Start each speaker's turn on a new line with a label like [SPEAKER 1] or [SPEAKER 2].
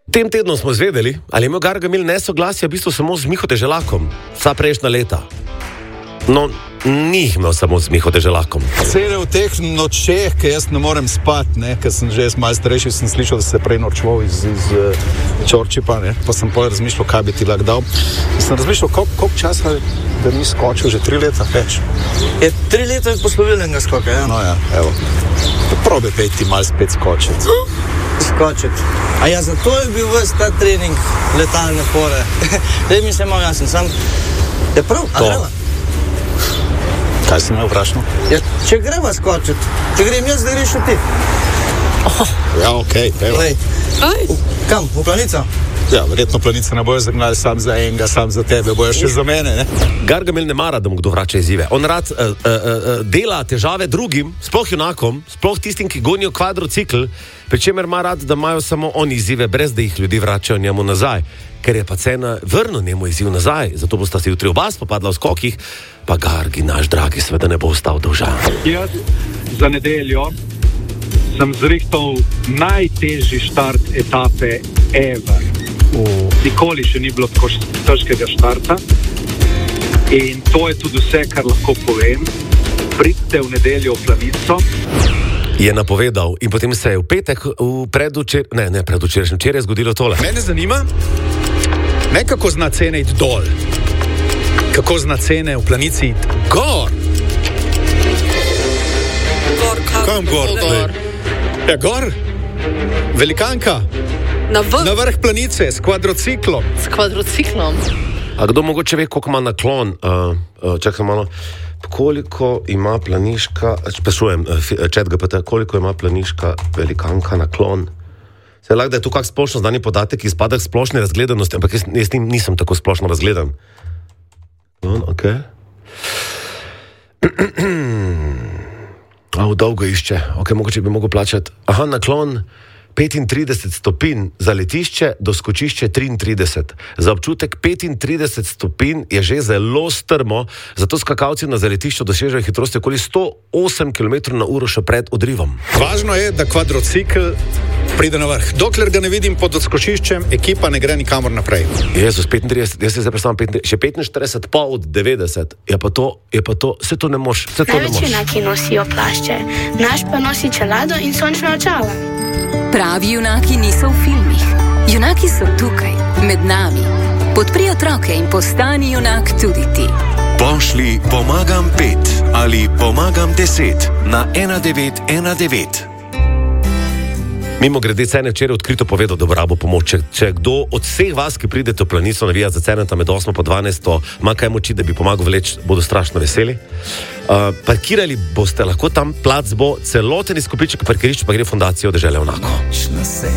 [SPEAKER 1] Tem tednom smo izvedeli, ali je imel Gargamel nesoglasje v bistvu samo z Miho Deželakom, vsa prejšnja leta. No, ni jih imel samo z Miho Deželakom.
[SPEAKER 2] Cele v teh nočeh, ki jaz ne morem spati, ker sem že malo starejši, sem slišal, da se prej norčval iz Čorčipa, pa sem potem razmišljal, kaj bi ti lahko dal. Sem razmišljal, koliko časa da ni skočil, že 3 leta več.
[SPEAKER 3] Je 3 leta poslovilnega skoka, ja?
[SPEAKER 2] No ja, evo. Probi pejti malo spet skočiti.
[SPEAKER 3] Skočiti. A ja, zato je bil ves ta trening letalne fore. Daj mi se malo jasen, sam je prav, a greva?
[SPEAKER 2] Kaj si me vprašal?
[SPEAKER 3] Ja, če greva skočiti, če grem jaz, da greš ti.
[SPEAKER 2] Ja, okej, evo.
[SPEAKER 3] Kam, v planico?
[SPEAKER 2] Ja, verjetno planice ne bojo zagnali sam za enega, sam za tebe, bojo še za mene, ne?
[SPEAKER 1] Gargamel ne mara, da mu kdo vrača izzive. On rad dela težave drugim, sploh junakom, sploh tistim, ki gonijo kvadrocikl, pri čemer ima rad, da imajo samo oni izzive, brez da jih ljudi vračajo njemu nazaj. Ker je pa cena vrnil njemu izziv nazaj, zato bosta si jutri oba spopadla v skokih, pa Gargi, naš dragi, seveda ne bo ostal dolžan.
[SPEAKER 4] Jaz za nedeljo sem zrihtal najtežji štart etape ever. Nikoli še ni bilo tako težkega štarta in to je tudi vse, kar lahko povem. Pridite v nedeljo v Planico.
[SPEAKER 1] Je napovedal in potem se je v petek včeraj zgodilo tole.
[SPEAKER 2] Mene zanima, ne kako zna cene iti dol, kako zna cene v Planici iti gor. Kam gor? Ja, gor? Velikanka? Na vrh Planice, s kvadrociklom. A kdo mogoče ve, koliko ima naklon? Čakaj malo. Koliko ima planiška, sprašujem, ChatGPT, koliko ima planiška velikanka naklon? Se lahko, da je tu kak splošno znani podatek, ki izpada k splošni razgledanosti, ampak jaz nisem tako splošno razgledan. Ok. Dolgo išče. Ok, mogoče bi mogel plačati. Aha, naklon 35 stopinj za letišče, do skočišče 33. Za občutek 35 stopinj je že zelo strmo, zato skakalci na zaletišču dosežejo hitrosti okoli 108 km/h še pred odrivom. Važno je, da kvadrocikl pride na vrh. Dokler ga ne vidim pod odskočiščem, ekipa ne gre nikamor naprej.
[SPEAKER 1] Jezus, 35, jaz se zdaj predstavljam 35, še 45 pa od 90. Je pa to, vse to ne moš.
[SPEAKER 5] Največ junaki nosijo plašče, naš pa nosi čelado in sončna očala.
[SPEAKER 6] Pravi junaki niso v filmih. Junaki so tukaj, med nami. Podpri otroke in postani junak tudi ti.
[SPEAKER 7] Pošli pomagam 5 ali pomagam 10 na 1919.
[SPEAKER 1] Mimo grede, Cene včeraj odkrito povedal, da bo rabo pomoč. Če kdo od vseh vas, ki pridete v Planico navijati za Ceneta med 8 pa 12, ima kaj moči, da bi pomagal vleč, bodo strašno veseli. Parkirali boste lahko tam, plac bo celoten izkupiček parkirišč, pa gre Fundacijo Dežele Onako.